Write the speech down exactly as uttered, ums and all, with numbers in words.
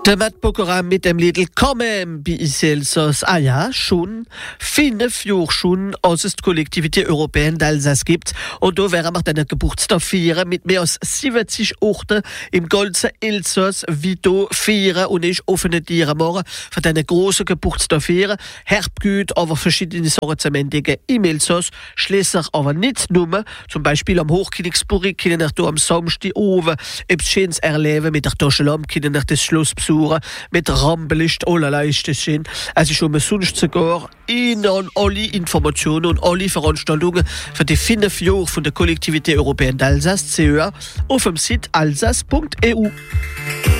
Der Matt Pokora mit dem Lied «Quand même» bei Elsass. Ah ja, schon fünf Jahre schon, als es die Kollektivität Europäen d'Alsace gibt. Und da werden wir den Geburtstag feiern mit mehr als siebzig Orten im ganzen Elsass, wie hier feiern. Und ich offene Tiere morgen für diesen grossen Geburtstag feiern. Herbgut, aber verschiedene Sachen zu endigen im Elsass. Schließlich aber nicht nur, zum Beispiel am Hochkönigsburg, können wir hier am Samstag oben etwas Schönes erleben mit der Taschenlampe, können wir das Schloss besuchen. Mit Rampenlicht, oh la la, ist das schön. Es ist umsonst sogar Ihnen alle Informationen und alle Veranstaltungen für die fünf Jahre von der Kollektivität Europäen d'Alsace, C E A, auf dem Site alsace punkt e u.